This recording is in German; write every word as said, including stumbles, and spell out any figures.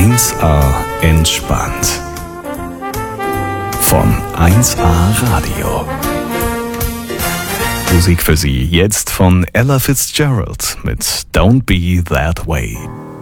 eins A entspannt. Von eins A Radio. Musik für Sie jetzt von Ella Fitzgerald mit Don't Be That Way.